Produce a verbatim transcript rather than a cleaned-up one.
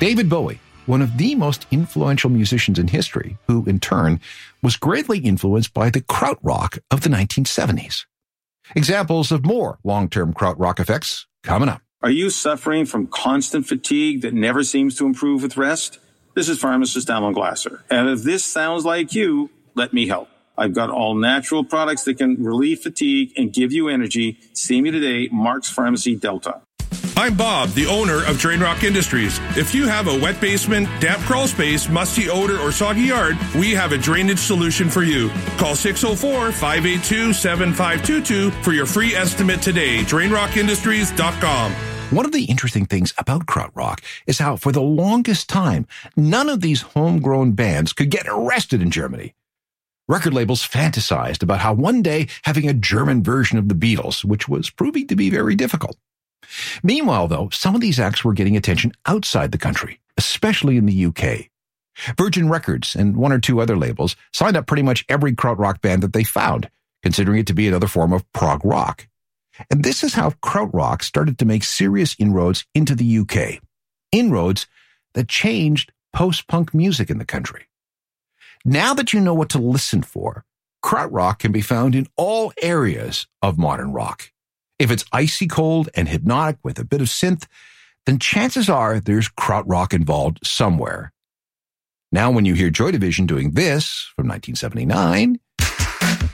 David Bowie, one of the most influential musicians in history, who, in turn, was greatly influenced by the krautrock of the nineteen seventies. Examples of more long-term krautrock effects coming up. Are you suffering from constant fatigue that never seems to improve with rest? This is pharmacist Alan Glasser. And if this sounds like you, let me help. I've got all natural products that can relieve fatigue and give you energy. See me today, Mark's Pharmacy Delta. I'm Bob, the owner of Drain Rock Industries. If you have a wet basement, damp crawl space, musty odor, or soggy yard, we have a drainage solution for you. Call six oh four, five eight two, seven five two two for your free estimate today. drain rock industries dot com. One of the interesting things about krautrock is how, for the longest time, none of these homegrown bands could get arrested in Germany. Record labels fantasized about how one day having a German version of the Beatles, which was proving to be very difficult. Meanwhile, though, some of these acts were getting attention outside the country, especially in the U K. Virgin Records and one or two other labels signed up pretty much every krautrock band that they found, considering it to be another form of prog rock. And this is how krautrock started to make serious inroads into the U K. Inroads that changed post-punk music in the country. Now that you know what to listen for, krautrock can be found in all areas of modern rock. If it's icy cold and hypnotic with a bit of synth, then chances are there's krautrock involved somewhere. Now when you hear Joy Division doing this from nineteen seventy-nine...